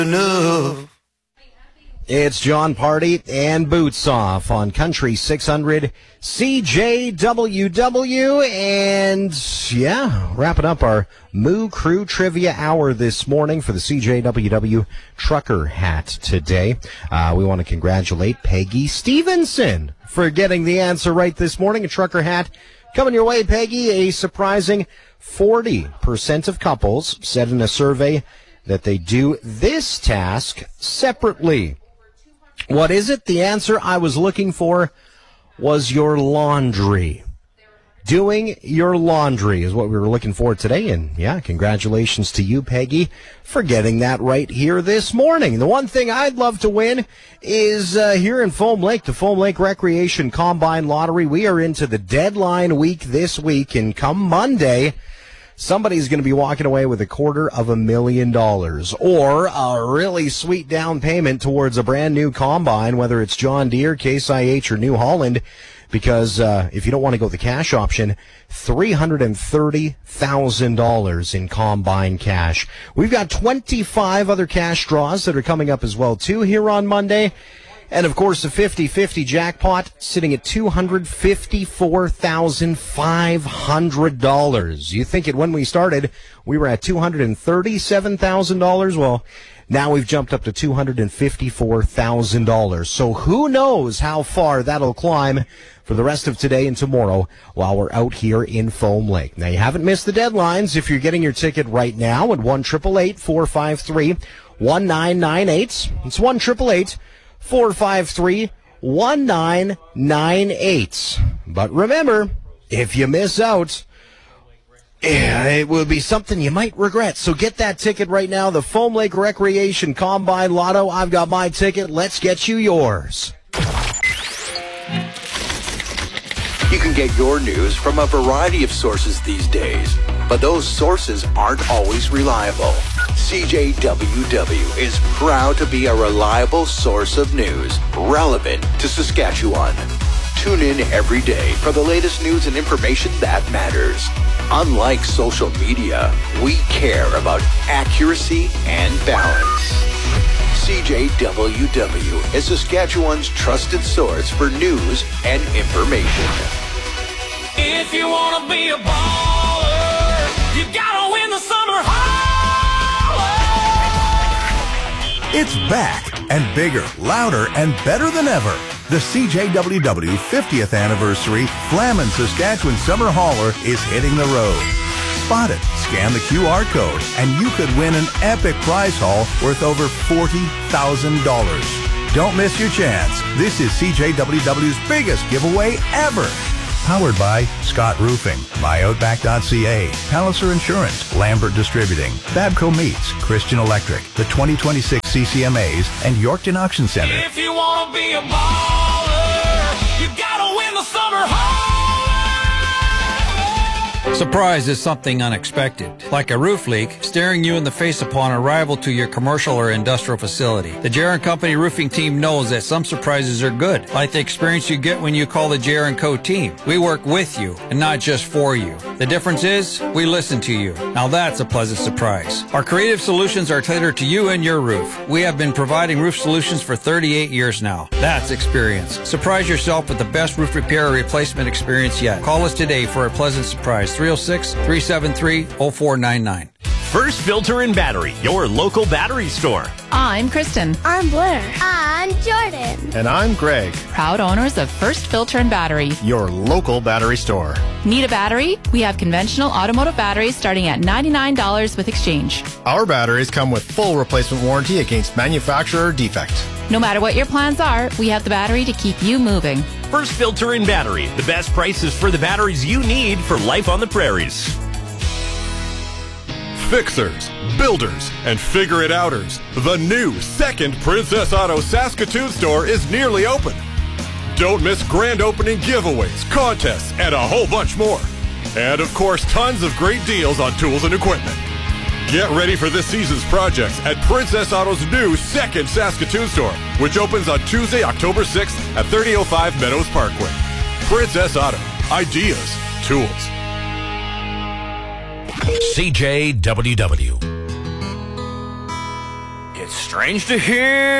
It's John Party and Boots Off on Country 600 CJWW, and yeah, wrapping up our Moo Crew Trivia Hour this morning for the CJWW Trucker Hat today. We want to congratulate Peggy Stevenson for getting the answer right this morning. A trucker hat coming your way, Peggy. A surprising 40% of couples said in a survey that they do this task separately. What is it? The answer I was looking for was your laundry. Doing your laundry is what we were looking for today. And yeah, congratulations to you, Peggy, for getting that right here this morning. The one thing I'd love to win is here in Foam Lake, the Foam Lake Recreation Combine Lottery. We are into the deadline week this week, and come Monday, somebody's going to be walking away with $250,000 or a really sweet down payment towards a brand new combine, whether it's John Deere, Case IH, or New Holland, because if you don't want to go the cash option, $330,000 in combine cash. We've got 25 other cash draws that are coming up as well, too, here on Monday. And, of course, the 50-50 jackpot sitting at $254,500. You think when we started, we were at $237,000? Well, now we've jumped up to $254,000. So who knows how far that'll climb for the rest of today and tomorrow while we're out here in Foam Lake. Now, you haven't missed the deadlines. If you're getting your ticket right now at 1-888-453-1998. It's 1-888-453-1998. But remember, if you miss out, it will be something you might regret. So get that ticket right now. The Foam Lake Recreation Combine Lotto. I've got my ticket. Let's get you yours. You can get your news from a variety of sources these days, but those sources aren't always reliable. CJWW is proud to be a reliable source of news relevant to Saskatchewan. Tune in every day for the latest news and information that matters. Unlike social media, we care about accuracy and balance. CJWW is Saskatchewan's trusted source for news and information. If you want to be a baller, you gotta win the summer holler. It's back and bigger, louder, and better than ever. The CJWW 50th Anniversary Flamin' Saskatchewan Summer Hauler is hitting the road. Spot it, scan the QR code, and you could win an epic prize haul worth over $40,000. Don't miss your chance. This is CJWW's biggest giveaway ever. Powered by Scott Roofing, MyOutback.ca, Palliser Insurance, Lambert Distributing, Babco Meats, Christian Electric, the 2026 CCMAs, and Yorkton Auction Center. If you want to be a baller, you gotta win the summer holler. Surprise is something unexpected, like a roof leak staring you in the face upon arrival to your commercial or industrial facility. The Jaron Company roofing team knows that some surprises are good, like the experience you get when you call the Jaron Co. team. We work with you and not just for you. The difference is we listen to you. Now that's a pleasant surprise. Our creative solutions are tailored to you and your roof. We have been providing roof solutions for 38 years now. That's experience. Surprise yourself with the best roof repair or replacement experience yet. Call us today for a pleasant surprise. 306-373-0499. First Filter and Battery, your local battery store. I'm Kristen. I'm Blair. I'm Jordan. And I'm Greg. Proud owners of First Filter and Battery, your local battery store. Need a battery? We have conventional automotive batteries starting at $99 with exchange. Our batteries come with full replacement warranty against manufacturer defect. No matter what your plans are, we have the battery to keep you moving. First Filter and Battery, the best prices for the batteries you need for life on the prairies. Fixers, builders, and figure-it-outers. The new second Princess Auto Saskatoon store is nearly open. Don't miss grand opening giveaways, contests, and a whole bunch more. And of course, tons of great deals on tools and equipment. Get ready for this season's projects at Princess Auto's new second Saskatoon store, which opens on Tuesday, October 6th at 3005 Meadows Parkway. Princess Auto. Ideas. Tools. CJWW. It's It's strange to hear